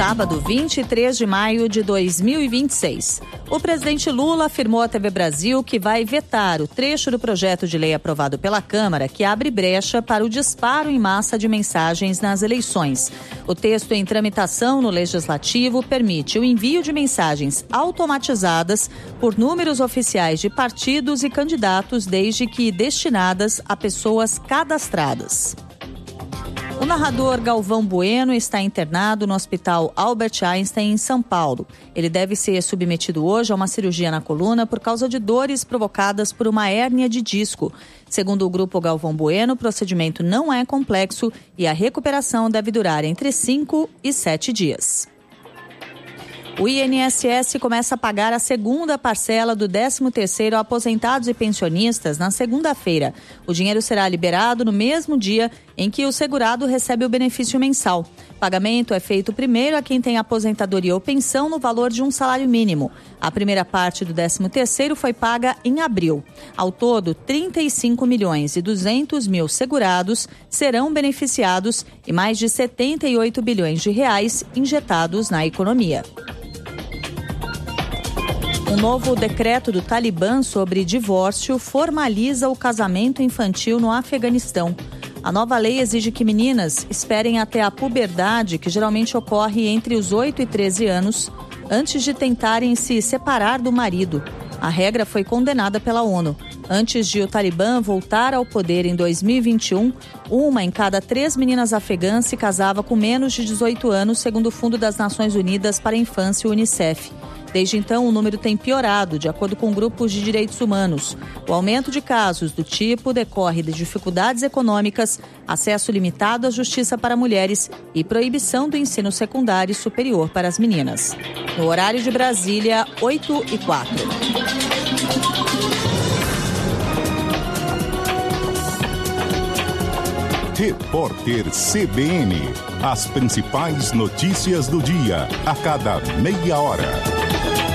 sábado, 23 de maio de 2026. O presidente Lula afirmou à TV Brasil que vai vetar o trecho do projeto de lei aprovado pela Câmara que abre brecha para o disparo em massa de mensagens nas eleições. O texto em tramitação no Legislativo permite o envio de mensagens automatizadas por números oficiais de partidos e candidatos, desde que destinadas a pessoas cadastradas. O narrador Galvão Bueno está internado no Hospital Albert Einstein, em São Paulo. Ele deve ser submetido hoje a uma cirurgia na coluna por causa de dores provocadas por uma hérnia de disco. Segundo o grupo Galvão Bueno, o procedimento não é complexo e a recuperação deve durar entre 5 e 7 dias. O INSS começa a pagar a segunda parcela do 13º a aposentados e pensionistas na segunda-feira. O dinheiro será liberado no mesmo dia em que o segurado recebe o benefício mensal. O pagamento é feito primeiro a quem tem aposentadoria ou pensão no valor de um salário mínimo. A primeira parte do 13º foi paga em abril. Ao todo, 35 milhões e 200 mil segurados serão beneficiados e mais de 78 bilhões de reais injetados na economia. Um novo decreto do Talibã sobre divórcio formaliza o casamento infantil no Afeganistão. A nova lei exige que meninas esperem até a puberdade, que geralmente ocorre entre os 8 e 13 anos, antes de tentarem se separar do marido. A regra foi condenada pela ONU. Antes de o Talibã voltar ao poder em 2021, uma em cada 3 meninas afegãs se casava com menos de 18 anos, segundo o Fundo das Nações Unidas para a Infância, o Unicef. Desde então, o número tem piorado, de acordo com grupos de direitos humanos. O aumento de casos do tipo decorre de dificuldades econômicas, acesso limitado à justiça para mulheres e proibição do ensino secundário e superior para as meninas. No horário de Brasília, 8h04. Repórter CBN. As principais notícias do dia, a cada meia hora.